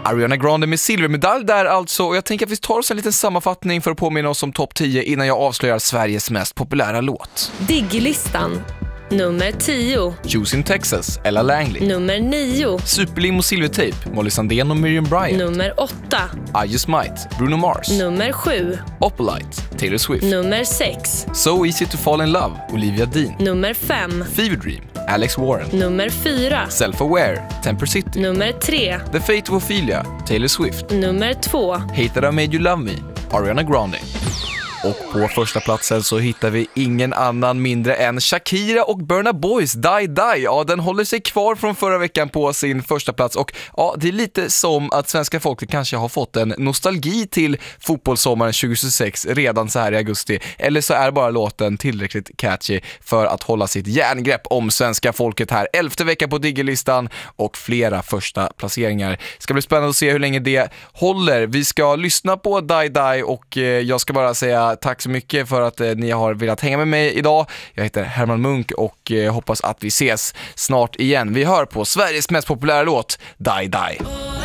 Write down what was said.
Ariana Grande med silvermedalj där alltså, och jag tänker att vi tar oss en liten sammanfattning för att påminna oss om topp 10 innan jag avslöjar Sveriges mest populära låt. Digglistan. Nummer 10. Choosing Texas, Ella Langley. Nummer 9. Superlim och silvertejp, Molly Sandén och Miriam Bryant. Nummer 8. I Just Might, Bruno Mars. Nummer 7. Opalite, Taylor Swift. Nummer 6. So Easy to Fall in Love, Olivia Dean. Nummer 5. Fever Dream, Alex Warren. Nummer 4. Self-Aware, Temper City. Nummer 3. The Fate of Ophelia, Taylor Swift. Nummer 2. Hate That I Made You Love Me, Ariana Grande. Och på första platsen så hittar vi ingen annan mindre än Shakira och Burna Boys Die Die. Ja, den håller sig kvar från förra veckan på sin första plats. Och ja, det är lite som att svenska folket kanske har fått en nostalgi till fotbollssommaren 2026 redan så här i augusti. Eller så är bara låten tillräckligt catchy för att hålla sitt järngrepp om svenska folket här. 11:e veckan på Diggerlistan och flera första placeringar. Ska bli spännande att se hur länge det håller. Vi ska lyssna på Die Die och jag ska bara säga tack så mycket för att ni har velat hänga med mig idag. Jag heter Herman Munk och hoppas att vi ses snart igen. Vi hör på Sveriges mest populära låt, Die Die.